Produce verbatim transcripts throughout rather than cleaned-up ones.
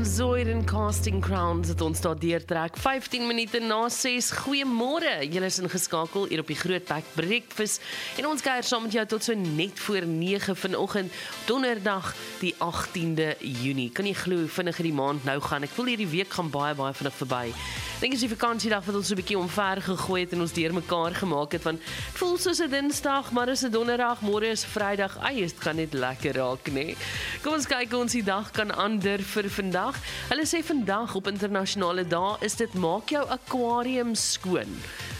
Zoid en Casting Crowns het ons daar deurtrek. vyftien minute na ses. Goeiemôre. Julle is ingeskakel hier op die Grootbek Breakfast en ons kuier saam met jou tot so net voor nege vanoggend, donderdag die agtiende Junie. Kan jy glo hoe vinnig die maand nou gaan? Ek voel hierdie week gaan baie baie vinnig verby. Ek dink is die vakansiedag wat ons so 'n bietjie omver gegooi het en ons deurmekaar gemaak het, want het voel soos 'n Dinsdag, maar is 'n Donderdag, môre is Vrydag. Ai, dit gaan net lekker raak, nê? Kom ons kyk hoe ons die dag kan ander vir vandag. Hulle sê vandag op internasionale dae is dit maak jou aquarium skoon.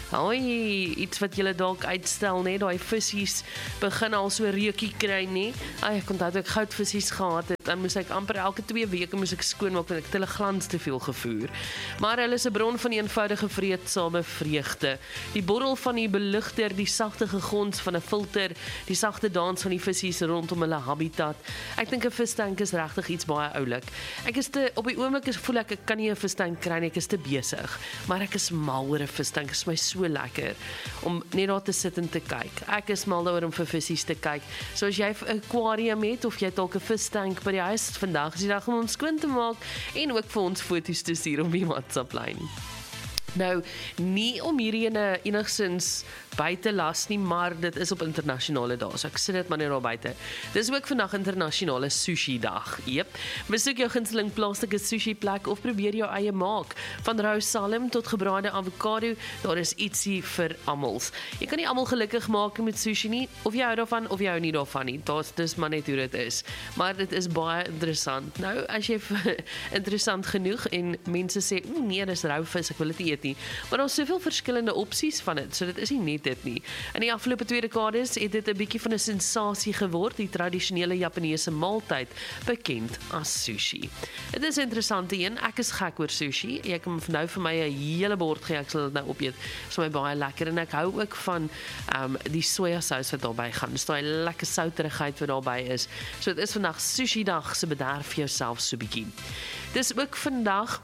Hoi, iets wat julle dalk uitstel, net daai vissies begin al so reukie kry, nê? Ai, ek onthou ek goudvissies gehad het, dan moes ek amper elke twee weke moes ek skoonmaak want ek het hulle glans te veel gevoer. Maar hulle is 'n bron van eenvoudige vreedsame vreugde. Die borrel van die beligter, die sagte gegons van 'n filter, die sagte dans van die vissies rondom hulle habitat. Ek dink 'n vistank is regtig iets baie oulik. Ek is te op die oomblik is voel ek ek kan nie 'n vistank kry nie, ek is te besig, maar ek is mal oor 'n vistank. Dit is my so lekker om net daar te sit en te kyk. Ek is mal daaroor om vir vissies te kyk. So as jy 'n aquarium het of jy het dalk 'n vistank by die huis, vandag is die dag om ons skoon te maak en ook vir ons foto's te stuur op die WhatsApp-lyn. Nou, nie om hierdie ene enigsins buite las nie, maar dit is op internasionale dae, so ek sit dit maar net daar buite. Dis ook vandag internasionale sushi dag. Jep, besoek jou gunsteling plaaslike sushi plek of probeer jou eie maak. Van rou salm tot gebraaide avokado, daar is ietsie vir almals. Jy kan nie almal gelukkig maak met sushi nie, of jy hou daarvan of jy hou nie daarvan nie. Dit is maar net hoe dit is. Maar dit is baie interessant. Nou, as jy interessant genoeg en mense sê, o nee, dis rou vis, ek wil dit nie eet nie. Maar daar is soveel verskillende opsies van dit, so dit is nie net dit nie. In die afgelope twee dekades het dit 'n bietjie van 'n sensasie geword, die tradisionele Japaneese maaltyd, bekend as sushi. Dit is 'n interessante een. Ek is gek oor sushi. Jy kan nou vir my 'n hele bord gee, ek sal dit nou opeet. Dit is my baie lekker en ek hou ook van um, die sojasous wat daarbey gaan. Dis daai lekker souterigheid wat daarbey is. So dit is vandag sushi dag, so bederf jouself so 'n bietjie. Dis ook vandag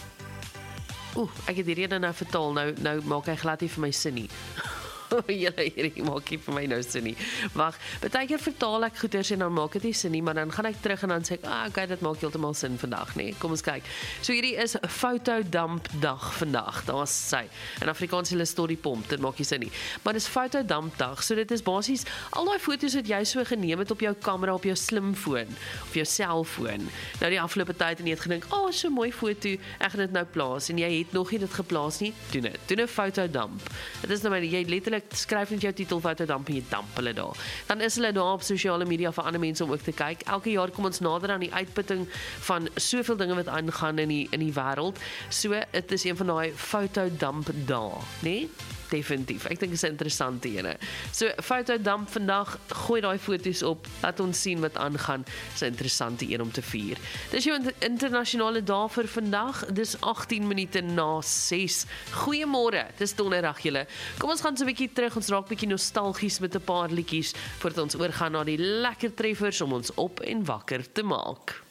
Oeh, ek het hierdie nou vertaal, nou, nou maak hy glad nie vir my sin nie. Julle hierdie maak nie vir my nou sin nie. Wag, baie keer vertaal ek goeders en dan maak dit nie sin nie, maar dan gaan ek terug en dan sê ek, ah, okay, dit maak heeltemal sin vandag, nee. Kom ons kyk. So hierdie is fotodampdag vandag. Daar's sy. In Afrikaans hulle storie pomp, dit maak nie sin nie. Maar dis fotodampdag. So dit is basies al daai foto's wat jy so geneem het op jou kamera, op jou slimfoon, op jou selfoon. Nou die afgelope tyd en jy het gedink, "Ag, oh, so 'n mooi foto, ek gaan dit nou plaas." En jy het nog nie dit geplaas nie. Doen dit. Doen 'n fotodamp. Dit is nou maar jy letterlik skryf net jou titel fotodamp en jy damp hulle daar. Dan is hulle daar op sosiale media vir ander mense om ook te kyk. Elke jaar kom ons nader aan die uitputting van soveel dinge wat aangaan in die in die wêreld. So dit is een van daai fotodamp dae, né? Nee? Definitief. Ek dink dit is 'n interessante ene. So fotodamp vandag, gooi daai foto's op, laat ons sien wat aangaan. Dis 'n interessante een om te vier. Dis jou internasionale dag vir vandag. Dis agtien minute na ses. Goeiemôre. Dis donderdag julle. Kom ons gaan so 'n bietjie terug. Ons raak bietjie nostalgies met 'n paar liedjies voordat ons oorgaan na die lekker treffers om ons op en wakker te maak.